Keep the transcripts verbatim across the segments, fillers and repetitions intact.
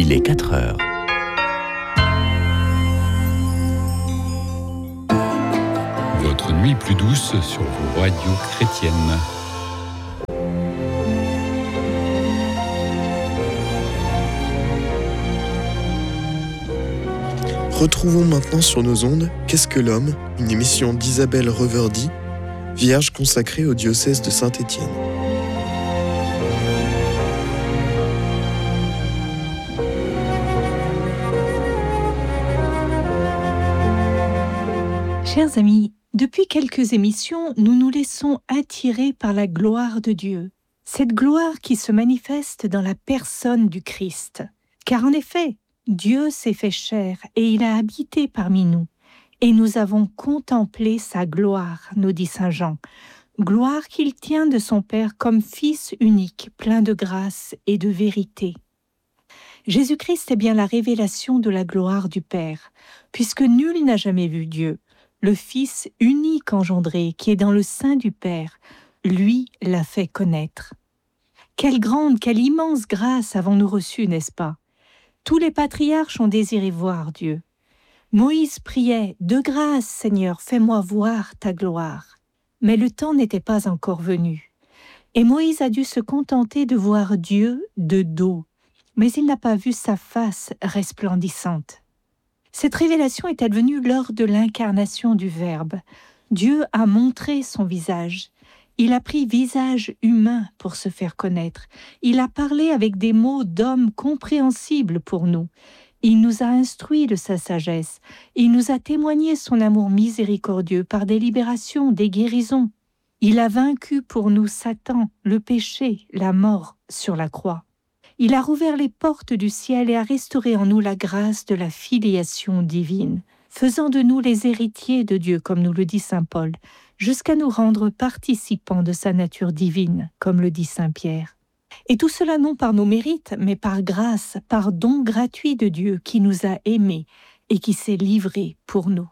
Il est quatre heures. Votre nuit plus douce sur vos radios chrétiennes. Retrouvons maintenant sur nos ondes Qu'est-ce que l'homme, une émission d'Isabelle Reverdy, vierge consacrée au diocèse de Saint-Étienne. Chers amis, depuis quelques émissions, nous nous laissons attirer par la gloire de Dieu. Cette gloire qui se manifeste dans la personne du Christ. Car en effet, Dieu s'est fait chair et il a habité parmi nous. Et nous avons contemplé sa gloire, nous dit saint Jean. Gloire qu'il tient de son Père comme Fils unique, plein de grâce et de vérité. Jésus-Christ est bien la révélation de la gloire du Père, puisque nul n'a jamais vu Dieu. Le Fils unique engendré, qui est dans le sein du Père, lui l'a fait connaître. Quelle grande, quelle immense grâce avons-nous reçue, n'est-ce pas? Tous les patriarches ont désiré voir Dieu. Moïse priait « De grâce, Seigneur, fais-moi voir ta gloire ». Mais le temps n'était pas encore venu. Et Moïse a dû se contenter de voir Dieu de dos, mais il n'a pas vu sa face resplendissante. Cette révélation est advenue lors de l'incarnation du Verbe. Dieu a montré son visage. Il a pris visage humain pour se faire connaître. Il a parlé avec des mots d'homme compréhensibles pour nous. Il nous a instruits de sa sagesse. Il nous a témoigné son amour miséricordieux par des libérations, des guérisons. Il a vaincu pour nous Satan, le péché, la mort sur la croix. Il a rouvert les portes du ciel et a restauré en nous la grâce de la filiation divine, faisant de nous les héritiers de Dieu, comme nous le dit saint Paul, jusqu'à nous rendre participants de sa nature divine, comme le dit saint Pierre. Et tout cela non par nos mérites, mais par grâce, par don gratuit de Dieu qui nous a aimés et qui s'est livré pour nous.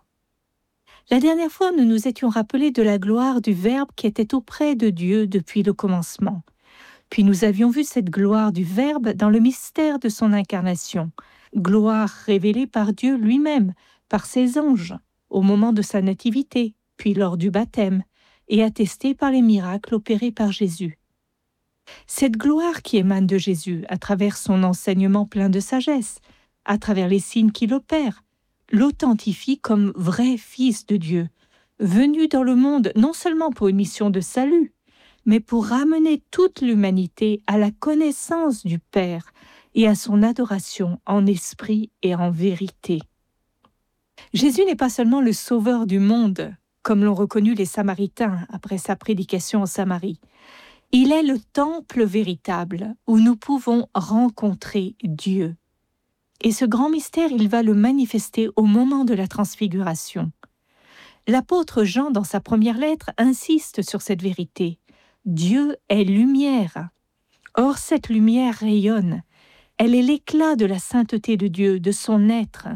La dernière fois, nous nous étions rappelés de la gloire du Verbe qui était auprès de Dieu depuis le commencement. Puis nous avions vu cette gloire du Verbe dans le mystère de son incarnation, gloire révélée par Dieu lui-même, par ses anges, au moment de sa nativité, puis lors du baptême, et attestée par les miracles opérés par Jésus. Cette gloire qui émane de Jésus, à travers son enseignement plein de sagesse, à travers les signes qu'il opère, l'authentifie comme vrai Fils de Dieu, venu dans le monde non seulement pour une mission de salut, mais pour ramener toute l'humanité à la connaissance du Père et à son adoration en esprit et en vérité. Jésus n'est pas seulement le sauveur du monde, comme l'ont reconnu les Samaritains après sa prédication en Samarie. Il est le temple véritable où nous pouvons rencontrer Dieu. Et ce grand mystère, il va le manifester au moment de la transfiguration. L'apôtre Jean, dans sa première lettre, insiste sur cette vérité. Dieu est lumière. Or, cette lumière rayonne. Elle est l'éclat de la sainteté de Dieu, de son être.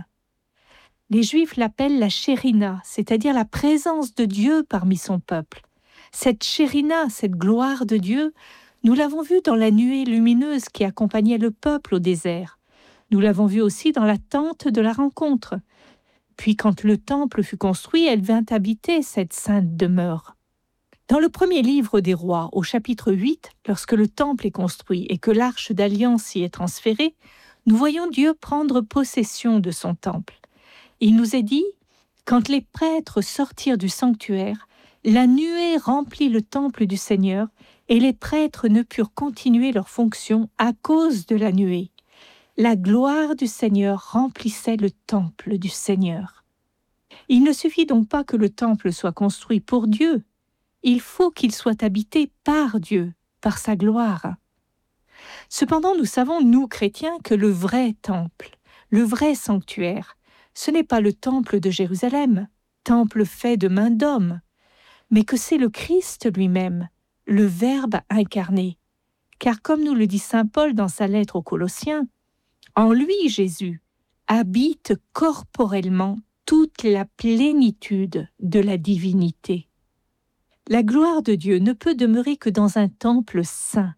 Les Juifs l'appellent la Shérina, c'est-à-dire la présence de Dieu parmi son peuple. Cette Shérina, cette gloire de Dieu, nous l'avons vue dans la nuée lumineuse qui accompagnait le peuple au désert. Nous l'avons vue aussi dans la tente de la rencontre. Puis, quand le temple fut construit, elle vint habiter cette sainte demeure. Dans le premier livre des rois, au chapitre huit, lorsque le temple est construit et que l'arche d'alliance y est transférée, nous voyons Dieu prendre possession de son temple. Il nous est dit, quand les prêtres sortirent du sanctuaire, la nuée remplit le temple du Seigneur et les prêtres ne purent continuer leur fonction à cause de la nuée. La gloire du Seigneur remplissait le temple du Seigneur. Il ne suffit donc pas que le temple soit construit pour Dieu, il faut qu'il soit habité par Dieu, par sa gloire. Cependant, nous savons, nous chrétiens, que le vrai temple, le vrai sanctuaire, ce n'est pas le temple de Jérusalem, temple fait de main d'homme, mais que c'est le Christ lui-même, le Verbe incarné. Car comme nous le dit saint Paul dans sa lettre aux Colossiens, en lui, Jésus, habite corporellement toute la plénitude de la divinité. La gloire de Dieu ne peut demeurer que dans un temple saint.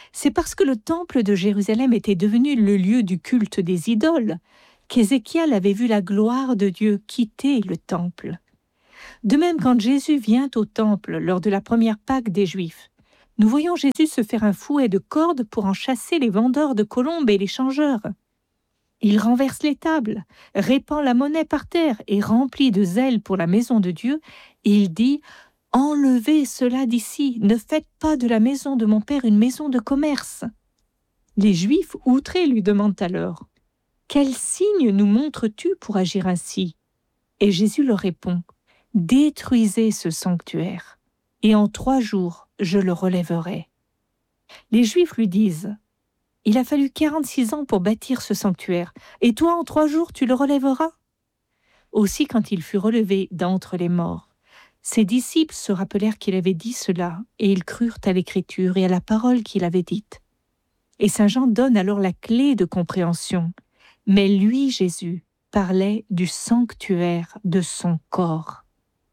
C'est parce que le temple de Jérusalem était devenu le lieu du culte des idoles qu'Ézéchiel avait vu la gloire de Dieu quitter le temple. De même, quand Jésus vient au temple lors de la première Pâque des Juifs, nous voyons Jésus se faire un fouet de cordes pour en chasser les vendeurs de colombes et les changeurs. Il renverse les tables, répand la monnaie par terre et rempli de zèle pour la maison de Dieu, il dit « Enlevez cela d'ici, ne faites pas de la maison de mon Père une maison de commerce. » Les Juifs, outrés, lui demandent alors « Quel signe nous montres-tu pour agir ainsi ?» Et Jésus leur répond « Détruisez ce sanctuaire, et en trois jours je le relèverai. » Les Juifs lui disent « Il a fallu quarante-six ans pour bâtir ce sanctuaire, et toi en trois jours tu le relèveras ?» Aussi, quand il fut relevé d'entre les morts, ses disciples se rappelèrent qu'il avait dit cela, et ils crurent à l'Écriture et à la parole qu'il avait dite. Et saint Jean donne alors la clé de compréhension. Mais lui, Jésus, parlait du sanctuaire de son corps.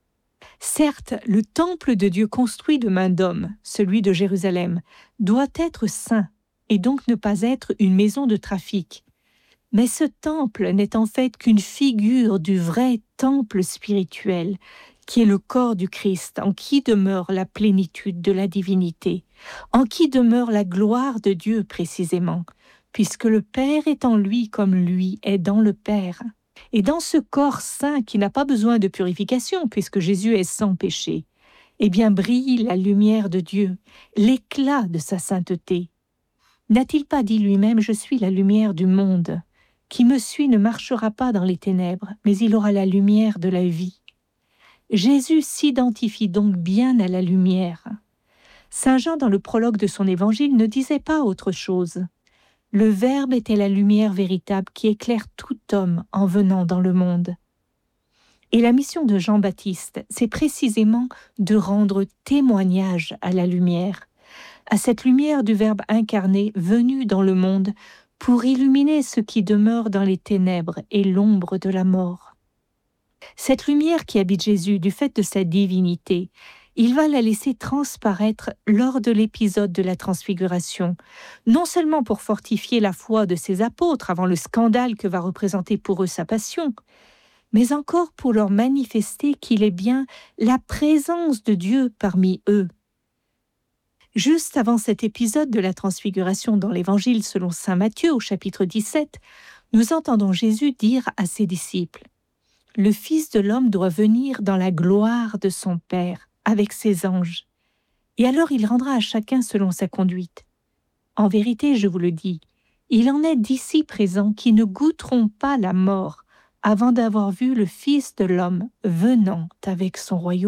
Certes, le temple de Dieu construit de main d'homme, celui de Jérusalem, doit être saint et donc ne pas être une maison de trafic. Mais ce temple n'est en fait qu'une figure du vrai temple spirituel, qui est le corps du Christ, en qui demeure la plénitude de la divinité, en qui demeure la gloire de Dieu précisément, puisque le Père est en lui comme lui est dans le Père. Et dans ce corps saint qui n'a pas besoin de purification, puisque Jésus est sans péché, eh bien brille la lumière de Dieu, l'éclat de sa sainteté. N'a-t-il pas dit lui-même « Je suis la lumière du monde ». Qui me suit ne marchera pas dans les ténèbres, mais il aura la lumière de la vie. Jésus s'identifie donc bien à la lumière. Saint Jean, dans le prologue de son évangile, ne disait pas autre chose. Le Verbe était la lumière véritable qui éclaire tout homme en venant dans le monde. Et la mission de Jean-Baptiste, c'est précisément de rendre témoignage à la lumière, à cette lumière du Verbe incarné venu dans le monde pour illuminer ce qui demeure dans les ténèbres et l'ombre de la mort. Cette lumière qui habite Jésus, du fait de sa divinité, il va la laisser transparaître lors de l'épisode de la Transfiguration, non seulement pour fortifier la foi de ses apôtres avant le scandale que va représenter pour eux sa passion, mais encore pour leur manifester qu'il est bien la présence de Dieu parmi eux. Juste avant cet épisode de la Transfiguration dans l'Évangile selon saint Matthieu au chapitre dix-sept, nous entendons Jésus dire à ses disciples « Le Fils de l'homme doit venir dans la gloire de son Père, avec ses anges, et alors il rendra à chacun selon sa conduite. En vérité, je vous le dis, il en est d'ici présents qui ne goûteront pas la mort avant d'avoir vu le Fils de l'homme venant avec son royaume. »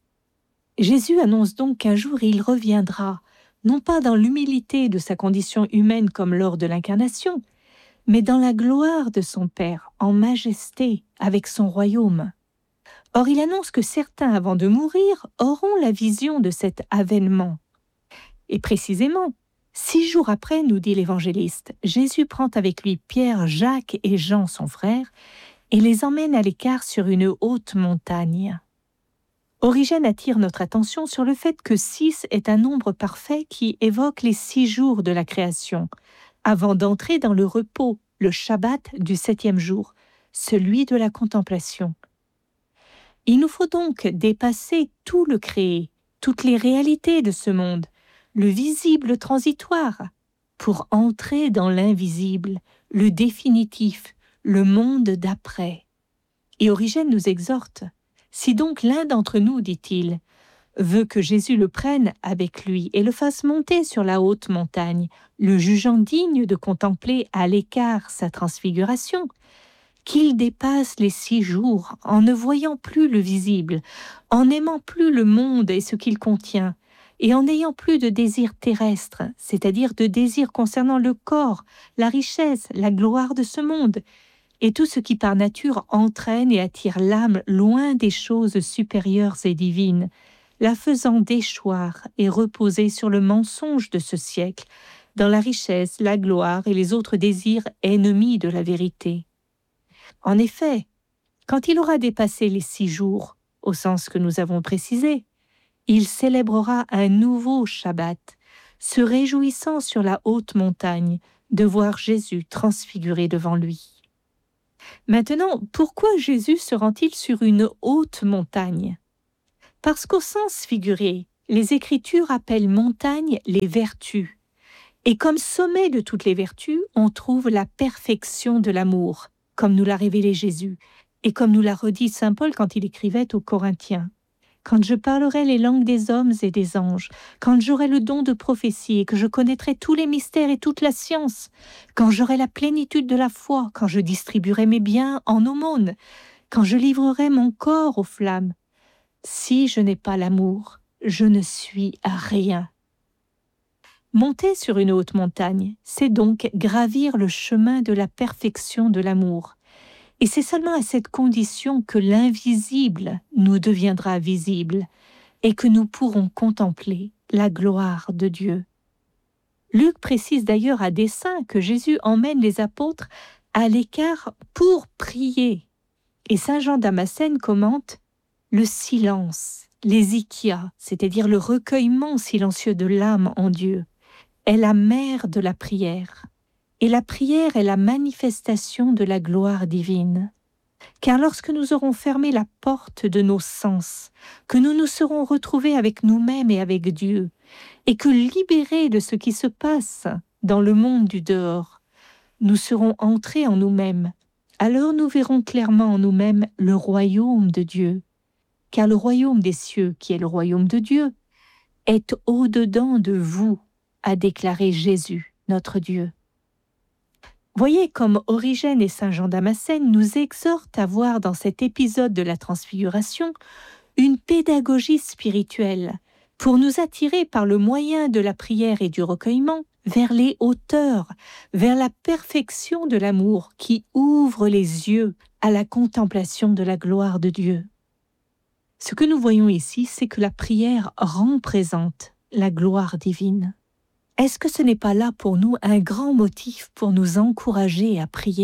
Jésus annonce donc qu'un jour il reviendra, non pas dans l'humilité de sa condition humaine comme lors de l'incarnation, mais dans la gloire de son Père, en majesté, avec son royaume. Or, il annonce que certains, avant de mourir, auront la vision de cet avènement. Et précisément, six jours après, nous dit l'évangéliste, Jésus prend avec lui Pierre, Jacques et Jean, son frère, et les emmène à l'écart sur une haute montagne. Origène attire notre attention sur le fait que six est un nombre parfait qui évoque les six jours de la création, avant d'entrer dans le repos, le Shabbat du septième jour, celui de la contemplation. Il nous faut donc dépasser tout le créé, toutes les réalités de ce monde, le visible transitoire, pour entrer dans l'invisible, le définitif, le monde d'après. Et Origène nous exhorte. Si donc l'un d'entre nous, dit-il, veut que Jésus le prenne avec lui et le fasse monter sur la haute montagne, le jugeant digne de contempler à l'écart sa transfiguration, qu'il dépasse les six jours en ne voyant plus le visible, en n'aimant plus le monde et ce qu'il contient, et en n'ayant plus de désir terrestre, c'est-à-dire de désir concernant le corps, la richesse, la gloire de ce monde, et tout ce qui par nature entraîne et attire l'âme loin des choses supérieures et divines, la faisant déchoir et reposer sur le mensonge de ce siècle, dans la richesse, la gloire et les autres désirs ennemis de la vérité. En effet, quand il aura dépassé les six jours, au sens que nous avons précisé, il célébrera un nouveau Shabbat, se réjouissant sur la haute montagne de voir Jésus transfiguré devant lui. Maintenant, pourquoi Jésus se rend-il sur une haute montagne ? Parce qu'au sens figuré, les Écritures appellent montagne les vertus. Et comme sommet de toutes les vertus, on trouve la perfection de l'amour, comme nous l'a révélé Jésus, et comme nous l'a redit saint Paul quand il écrivait aux Corinthiens. Quand je parlerai les langues des hommes et des anges, quand j'aurai le don de prophétie et que je connaîtrai tous les mystères et toute la science, quand j'aurai la plénitude de la foi, quand je distribuerai mes biens en aumône, quand je livrerai mon corps aux flammes, si je n'ai pas l'amour, je ne suis à rien. Monter sur une haute montagne, c'est donc gravir le chemin de la perfection de l'amour. Et c'est seulement à cette condition que l'invisible nous deviendra visible et que nous pourrons contempler la gloire de Dieu. Luc précise d'ailleurs à dessein que Jésus emmène les apôtres à l'écart pour prier. Et saint Jean Damascène commente « Le silence, l'hésychia, c'est-à-dire le recueillement silencieux de l'âme en Dieu, est la mère de la prière. Et la prière est la manifestation de la gloire divine. Car lorsque nous aurons fermé la porte de nos sens, que nous nous serons retrouvés avec nous-mêmes et avec Dieu, et que libérés de ce qui se passe dans le monde du dehors, nous serons entrés en nous-mêmes, alors nous verrons clairement en nous-mêmes le royaume de Dieu. Car le royaume des cieux, qui est le royaume de Dieu, est au-dedans de vous, a déclaré Jésus, notre Dieu. Voyez comme Origène et saint Jean Damascène nous exhortent à voir dans cet épisode de la Transfiguration une pédagogie spirituelle pour nous attirer par le moyen de la prière et du recueillement vers les hauteurs, vers la perfection de l'amour qui ouvre les yeux à la contemplation de la gloire de Dieu. Ce que nous voyons ici, c'est que la prière rend présente la gloire divine. Est-ce que ce n'est pas là pour nous un grand motif pour nous encourager à prier ?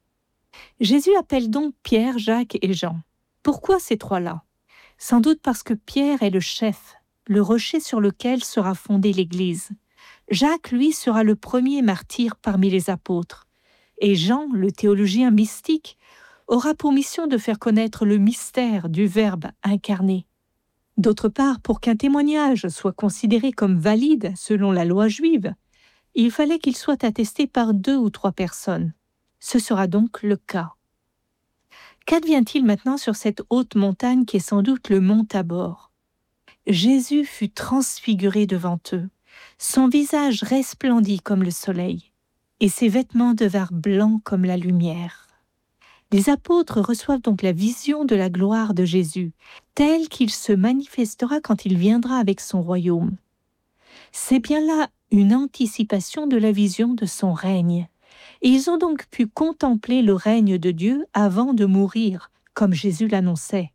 Jésus appelle donc Pierre, Jacques et Jean. Pourquoi ces trois-là ? Sans doute parce que Pierre est le chef, le rocher sur lequel sera fondée l'Église. Jacques, lui, sera le premier martyr parmi les apôtres. Et Jean, le théologien mystique, aura pour mission de faire connaître le mystère du Verbe incarné. D'autre part, pour qu'un témoignage soit considéré comme valide selon la loi juive, il fallait qu'il soit attesté par deux ou trois personnes. Ce sera donc le cas. Qu'advient-il maintenant sur cette haute montagne qui est sans doute le mont Tabor ? Jésus fut transfiguré devant eux. Son visage resplendit comme le soleil, et ses vêtements devinrent blancs comme la lumière. Les apôtres reçoivent donc la vision de la gloire de Jésus, telle qu'il se manifestera quand il viendra avec son royaume. C'est bien là une anticipation de la vision de son règne. Et ils ont donc pu contempler le règne de Dieu avant de mourir, comme Jésus l'annonçait.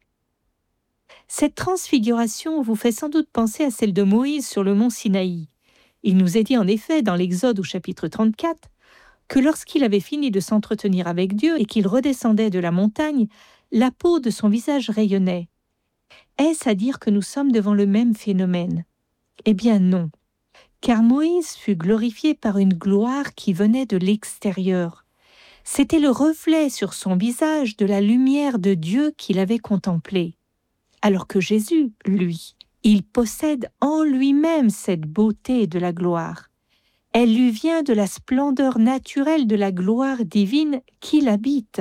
Cette transfiguration vous fait sans doute penser à celle de Moïse sur le mont Sinaï. Il nous est dit en effet dans l'Exode au chapitre trente-quatre que lorsqu'il avait fini de s'entretenir avec Dieu et qu'il redescendait de la montagne, la peau de son visage rayonnait. Est-ce à dire que nous sommes devant le même phénomène ? Eh bien non, car Moïse fut glorifié par une gloire qui venait de l'extérieur. C'était le reflet sur son visage de la lumière de Dieu qu'il avait contemplée. Alors que Jésus, lui, il possède en lui-même cette beauté de la gloire. Elle lui vient de la splendeur naturelle de la gloire divine qui l'habite.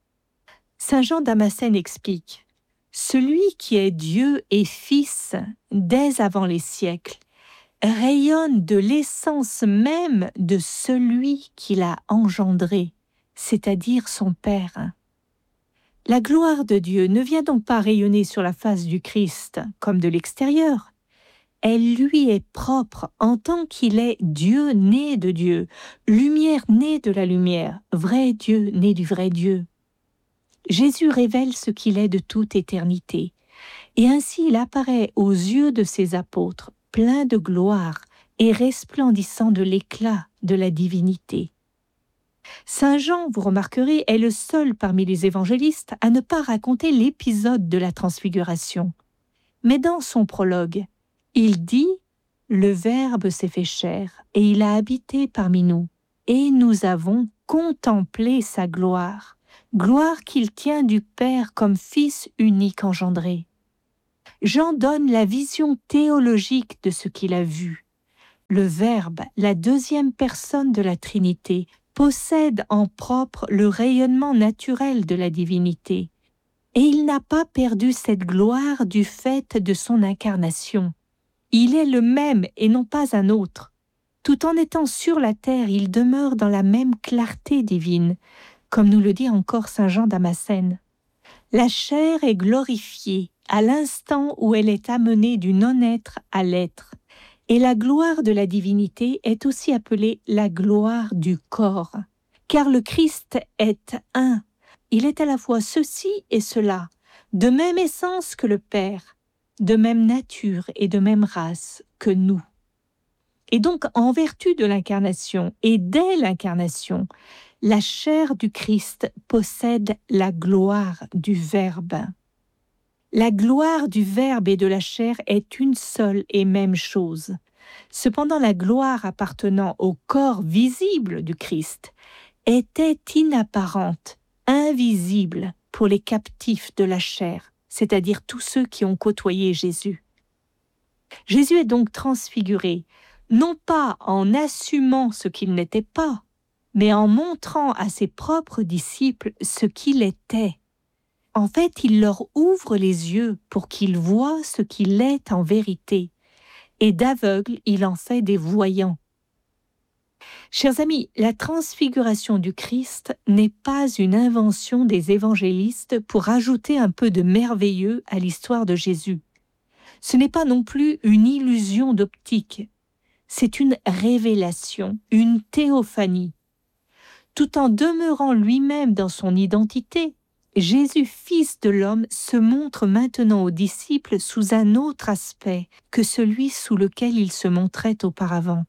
Saint Jean Damascène explique « Celui qui est Dieu et Fils dès avant les siècles rayonne de l'essence même de celui qui l'a engendré, c'est-à-dire son Père. » La gloire de Dieu ne vient donc pas rayonner sur la face du Christ comme de l'extérieur. Elle lui est propre en tant qu'il est Dieu né de Dieu, lumière née de la lumière, vrai Dieu né du vrai Dieu. Jésus révèle ce qu'il est de toute éternité, et ainsi il apparaît aux yeux de ses apôtres, plein de gloire et resplendissant de l'éclat de la divinité. Saint Jean, vous remarquerez, est le seul parmi les évangélistes à ne pas raconter l'épisode de la Transfiguration. Mais dans son prologue, il dit le Verbe s'est fait chair et il a habité parmi nous, et nous avons contemplé sa gloire, gloire qu'il tient du Père comme Fils unique engendré. Jean donne la vision théologique de ce qu'il a vu. Le Verbe, la deuxième personne de la Trinité, possède en propre le rayonnement naturel de la divinité, et il n'a pas perdu cette gloire du fait de son incarnation. Il est le même et non pas un autre. Tout en étant sur la terre, il demeure dans la même clarté divine, comme nous le dit encore saint Jean Damascène. La chair est glorifiée à l'instant où elle est amenée du non-être à l'être, et la gloire de la divinité est aussi appelée la gloire du corps, car le Christ est un. Il est à la fois ceci et cela, de même essence que le Père, de même nature et de même race que nous. Et donc, en vertu de l'incarnation et dès l'incarnation, la chair du Christ possède la gloire du Verbe. La gloire du Verbe et de la chair est une seule et même chose. Cependant, la gloire appartenant au corps visible du Christ était inapparente, invisible pour les captifs de la chair, c'est-à-dire tous ceux qui ont côtoyé Jésus. Jésus est donc transfiguré, non pas en assumant ce qu'il n'était pas, mais en montrant à ses propres disciples ce qu'il était. En fait, il leur ouvre les yeux pour qu'ils voient ce qu'il est en vérité, et d'aveugles, il en fait des voyants. Chers amis, la transfiguration du Christ n'est pas une invention des évangélistes pour ajouter un peu de merveilleux à l'histoire de Jésus. Ce n'est pas non plus une illusion d'optique, c'est une révélation, une théophanie. Tout en demeurant lui-même dans son identité, Jésus, Fils de l'homme, se montre maintenant aux disciples sous un autre aspect que celui sous lequel il se montrait auparavant.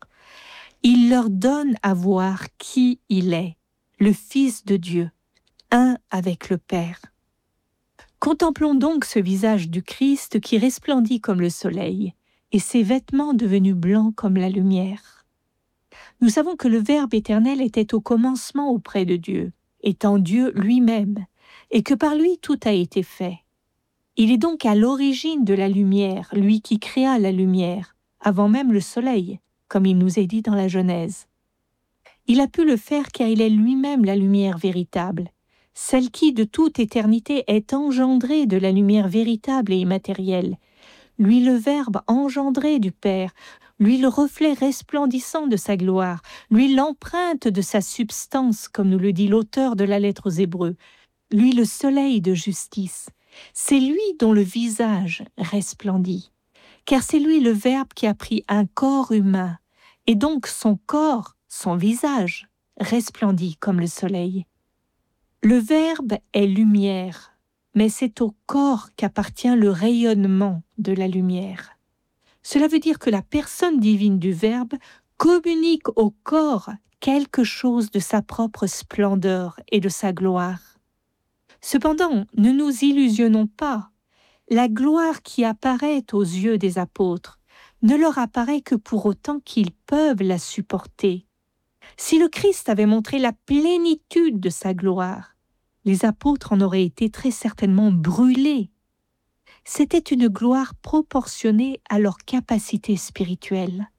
Il leur donne à voir qui il est, le Fils de Dieu, un avec le Père. Contemplons donc ce visage du Christ qui resplendit comme le soleil, et ses vêtements devenus blancs comme la lumière. Nous savons que le Verbe éternel était au commencement auprès de Dieu, étant Dieu lui-même, et que par lui tout a été fait. Il est donc à l'origine de la lumière, lui qui créa la lumière, avant même le soleil, comme il nous est dit dans la Genèse. Il a pu le faire car il est lui-même la lumière véritable, celle qui, de toute éternité, est engendrée de la lumière véritable et immatérielle, lui le Verbe engendré du Père, lui le reflet resplendissant de sa gloire, lui l'empreinte de sa substance, comme nous le dit l'auteur de la lettre aux Hébreux, lui le soleil de justice. C'est lui dont le visage resplendit, car c'est lui le Verbe qui a pris un corps humain, et donc son corps, son visage, resplendit comme le soleil. Le Verbe est lumière, mais c'est au corps qu'appartient le rayonnement de la lumière. Cela veut dire que la personne divine du Verbe communique au corps quelque chose de sa propre splendeur et de sa gloire. Cependant, ne nous illusionnons pas, la gloire qui apparaît aux yeux des apôtres ne leur apparaît que pour autant qu'ils peuvent la supporter. Si le Christ avait montré la plénitude de sa gloire, les apôtres en auraient été très certainement brûlés. C'était une gloire proportionnée à leur capacité spirituelle.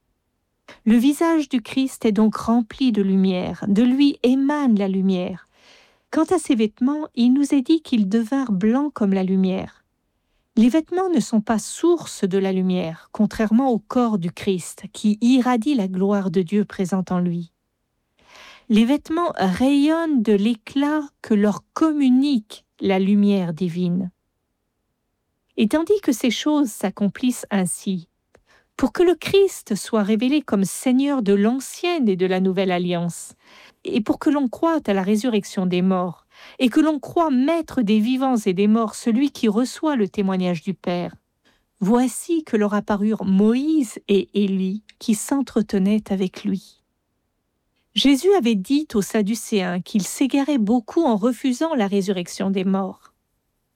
Le visage du Christ est donc rempli de lumière, de lui émane la lumière. Quant à ses vêtements, il nous est dit qu'ils devinrent blancs comme la lumière. Les vêtements ne sont pas source de la lumière, contrairement au corps du Christ, qui irradie la gloire de Dieu présente en lui. Les vêtements rayonnent de l'éclat que leur communique la lumière divine. Et tandis que ces choses s'accomplissent ainsi, pour que le Christ soit révélé comme Seigneur de l'ancienne et de la nouvelle alliance, et pour que l'on croie à la résurrection des morts, et que l'on croie maître des vivants et des morts, celui qui reçoit le témoignage du Père, voici que leur apparurent Moïse et Élie qui s'entretenaient avec lui. Jésus avait dit aux Sadducéens qu'ils s'égaraient beaucoup en refusant la résurrection des morts.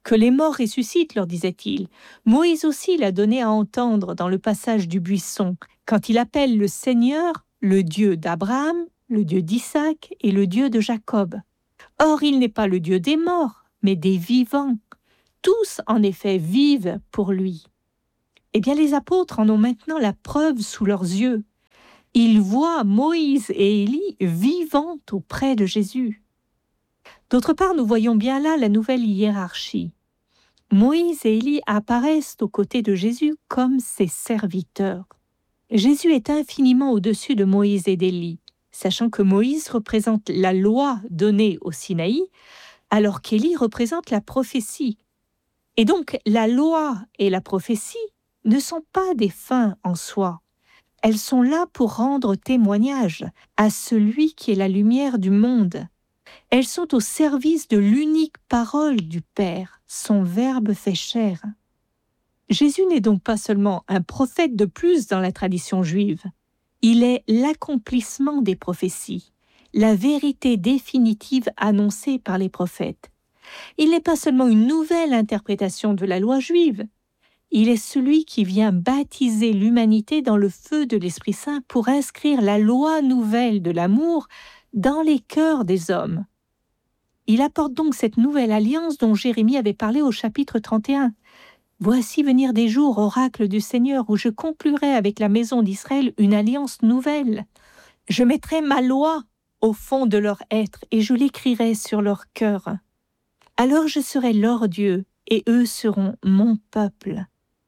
Que les morts ressuscitent, leur disait-il. Moïse aussi l'a donné à entendre dans le passage du buisson, quand il appelle le Seigneur le Dieu d'Abraham, le Dieu d'Isaac et le Dieu de Jacob. Or, il n'est pas le Dieu des morts, mais des vivants. Tous, en effet, vivent pour lui. Eh bien, les apôtres en ont maintenant la preuve sous leurs yeux. Ils voient Moïse et Élie vivant auprès de Jésus. D'autre part, nous voyons bien là la nouvelle hiérarchie. Moïse et Élie apparaissent aux côtés de Jésus comme ses serviteurs. Jésus est infiniment au-dessus de Moïse et d'Élie, sachant que Moïse représente la loi donnée au Sinaï, alors qu'Élie représente la prophétie. Et donc, la loi et la prophétie ne sont pas des fins en soi. Elles sont là pour rendre témoignage à celui qui est la lumière du monde. Elles sont au service de l'unique parole du Père, son Verbe fait chair. Jésus n'est donc pas seulement un prophète de plus dans la tradition juive. Il est l'accomplissement des prophéties, la vérité définitive annoncée par les prophètes. Il n'est pas seulement une nouvelle interprétation de la loi juive. Il est celui qui vient baptiser l'humanité dans le feu de l'Esprit Saint pour inscrire la loi nouvelle de l'amour dans les cœurs des hommes. Il apporte donc cette nouvelle alliance dont Jérémie avait parlé au chapitre trente et un. « Voici venir des jours, oracle du Seigneur, où je conclurai avec la maison d'Israël une alliance nouvelle. Je mettrai ma loi au fond de leur être et je l'écrirai sur leur cœur. Alors je serai leur Dieu et eux seront mon peuple. »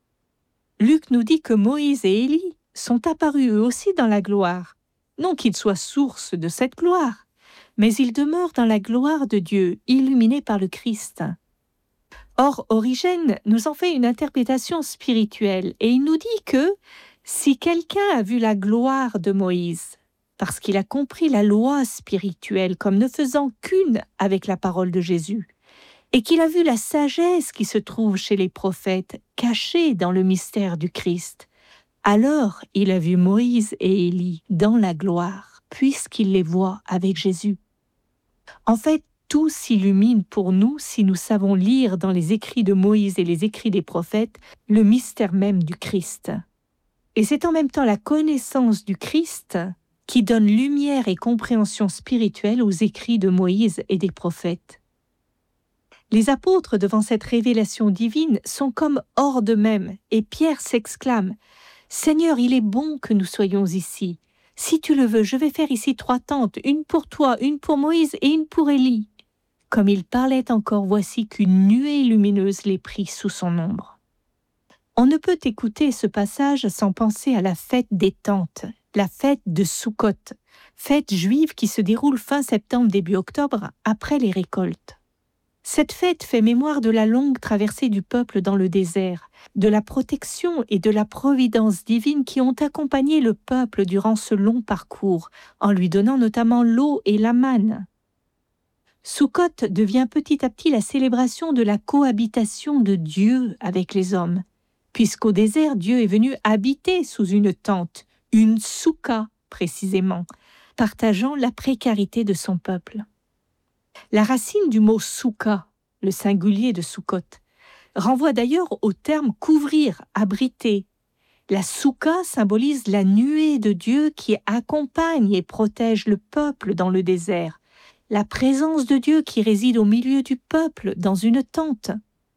Luc nous dit que Moïse et Élie sont apparus eux aussi dans la gloire. Non qu'ils soient source de cette gloire, mais ils demeurent dans la gloire de Dieu, illuminés par le Christ. Or, Origène nous en fait une interprétation spirituelle et il nous dit que si quelqu'un a vu la gloire de Moïse, parce qu'il a compris la loi spirituelle comme ne faisant qu'une avec la parole de Jésus, et qu'il a vu la sagesse qui se trouve chez les prophètes, cachée dans le mystère du Christ, alors il a vu Moïse et Élie dans la gloire, puisqu'il les voit avec Jésus. En fait, tout s'illumine pour nous si nous savons lire dans les écrits de Moïse et les écrits des prophètes le mystère même du Christ. Et c'est en même temps la connaissance du Christ qui donne lumière et compréhension spirituelle aux écrits de Moïse et des prophètes. Les apôtres, devant cette révélation divine, sont comme hors d'eux-mêmes, et Pierre s'exclame « Seigneur, il est bon que nous soyons ici. Si tu le veux, je vais faire ici trois tentes, une pour toi, une pour Moïse et une pour Élie. » Comme il parlait encore, voici qu'une nuée lumineuse les prit sous son ombre. On ne peut écouter ce passage sans penser à la fête des tentes, la fête de Soukhot, fête juive qui se déroule fin septembre, début octobre, après les récoltes. Cette fête fait mémoire de la longue traversée du peuple dans le désert, de la protection et de la providence divine qui ont accompagné le peuple durant ce long parcours, en lui donnant notamment l'eau et la manne. Soukhot devient petit à petit la célébration de la cohabitation de Dieu avec les hommes, puisqu'au désert, Dieu est venu habiter sous une tente, une soukha précisément, partageant la précarité de son peuple. La racine du mot soukha, le singulier de Soukhot, renvoie d'ailleurs au terme couvrir, abriter. La soukha symbolise la nuée de Dieu qui accompagne et protège le peuple dans le désert, la présence de Dieu qui réside au milieu du peuple dans une tente.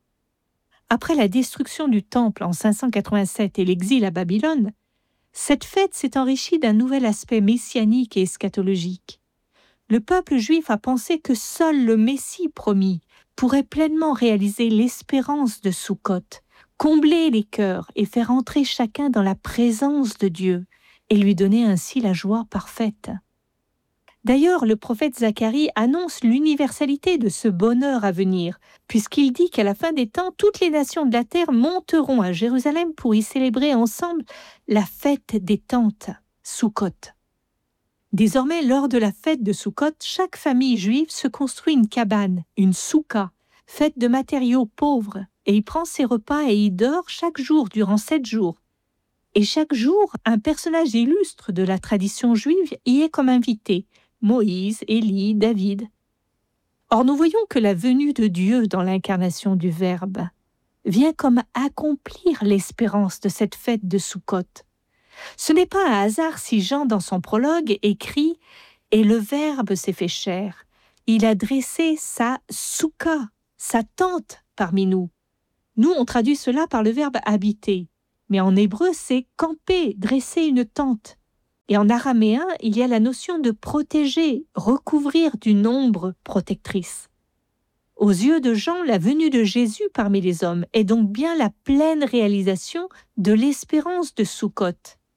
Après la destruction du temple en cinq cent quatre-vingt-sept et l'exil à Babylone, cette fête s'est enrichie d'un nouvel aspect messianique et eschatologique. Le peuple juif a pensé que seul le Messie promis pourrait pleinement réaliser l'espérance de Soukhot, combler les cœurs et faire entrer chacun dans la présence de Dieu et lui donner ainsi la joie parfaite. D'ailleurs, le prophète Zacharie annonce l'universalité de ce bonheur à venir, puisqu'il dit qu'à la fin des temps, toutes les nations de la terre monteront à Jérusalem pour y célébrer ensemble la fête des tentes, Soukhot. Désormais, lors de la fête de Soukhot, chaque famille juive se construit une cabane, une soukha, faite de matériaux pauvres, et y prend ses repas et y dort chaque jour durant sept jours. Et chaque jour, un personnage illustre de la tradition juive y est comme invité, Moïse, Élie, David. Or, nous voyons que la venue de Dieu dans l'incarnation du Verbe vient comme accomplir l'espérance de cette fête de Soukhot. Ce n'est pas un hasard si Jean, dans son prologue, écrit « Et le Verbe s'est fait chair ». Il a dressé sa soukha, sa tente parmi nous. Nous, on traduit cela par le verbe « habiter ». Mais en hébreu, c'est « camper », dresser une tente. Et en araméen, il y a la notion de protéger, recouvrir d'une ombre protectrice. Aux yeux de Jean, la venue de Jésus parmi les hommes est donc bien la pleine réalisation de l'espérance de Soukhot.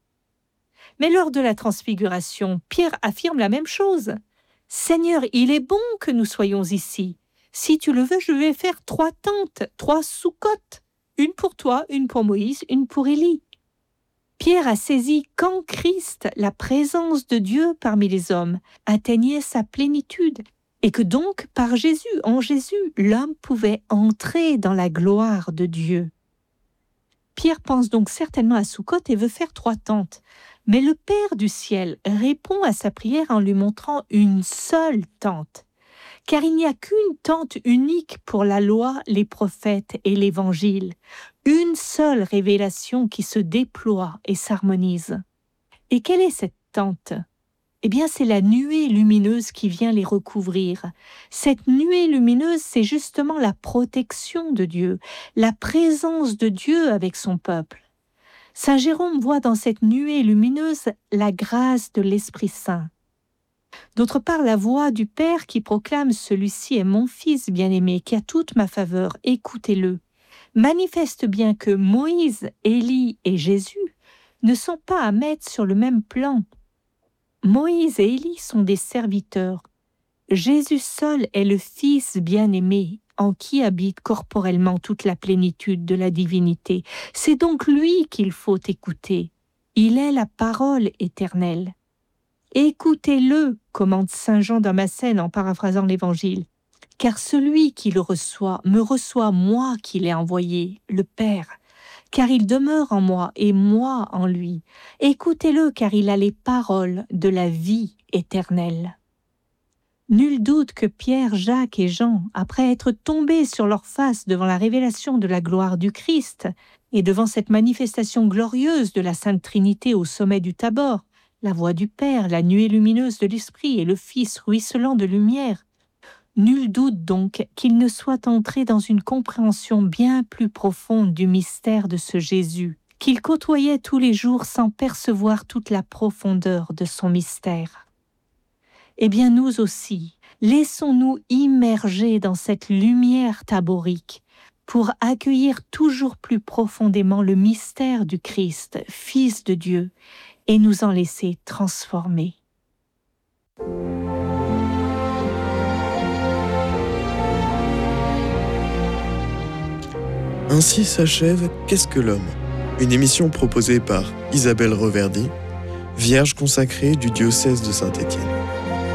Mais lors de la transfiguration, Pierre affirme la même chose. « Seigneur, il est bon que nous soyons ici. Si tu le veux, je vais faire trois tentes, trois Soukhot, une pour toi, une pour Moïse, une pour Élie. » Pierre a saisi qu'en Christ, la présence de Dieu parmi les hommes atteignait sa plénitude et que donc, par Jésus, en Jésus, l'homme pouvait entrer dans la gloire de Dieu. Pierre pense donc certainement à Soukhot et veut faire trois tentes. Mais le Père du ciel répond à sa prière en lui montrant une seule tente. Car il n'y a qu'une tente unique pour la loi, les prophètes et l'Évangile. Une seule révélation qui se déploie et s'harmonise. Et quelle est cette tente ? Eh bien, c'est la nuée lumineuse qui vient les recouvrir. Cette nuée lumineuse, c'est justement la protection de Dieu, la présence de Dieu avec son peuple. Saint Jérôme voit dans cette nuée lumineuse la grâce de l'Esprit Saint. D'autre part, la voix du Père qui proclame « Celui-ci est mon Fils bien-aimé, qui a toute ma faveur, écoutez-le », manifeste bien que Moïse, Élie et Jésus ne sont pas à mettre sur le même plan. Moïse et Élie sont des serviteurs. Jésus seul est le Fils bien-aimé, en qui habite corporellement toute la plénitude de la divinité. C'est donc lui qu'il faut écouter. Il est la parole éternelle. Écoutez-le, commande saint Jean Damascène en paraphrasant l'Évangile, car celui qui le reçoit me reçoit moi qui l'ai envoyé, le Père, car il demeure en moi et moi en lui. Écoutez-le, car il a les paroles de la vie éternelle. Nul doute que Pierre, Jacques et Jean, après être tombés sur leur face devant la révélation de la gloire du Christ et devant cette manifestation glorieuse de la Sainte Trinité au sommet du Tabor, la voix du Père, la nuée lumineuse de l'Esprit et le Fils ruisselant de lumière, nul doute donc qu'ils ne soient entrés dans une compréhension bien plus profonde du mystère de ce Jésus, qu'ils côtoyaient tous les jours sans percevoir toute la profondeur de son mystère. Eh bien, nous aussi, laissons-nous immerger dans cette lumière taborique pour accueillir toujours plus profondément le mystère du Christ, Fils de Dieu, et nous en laisser transformer. Ainsi s'achève Qu'est-ce que l'homme ? Une émission proposée par Isabelle Reverdy, vierge consacrée du diocèse de Saint-Étienne.